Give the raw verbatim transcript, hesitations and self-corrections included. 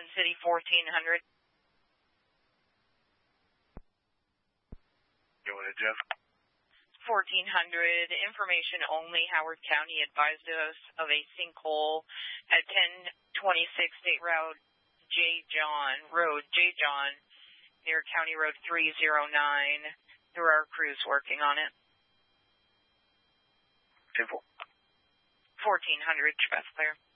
City fourteen hundred. Go ahead, Jeff. fourteen hundred, information only. Howard County advised us of a sinkhole at ten twenty-six State Route J. John, Road J. John, near County Road three oh nine. There are crews working on it. ten four. fourteen hundred, Beth Claire.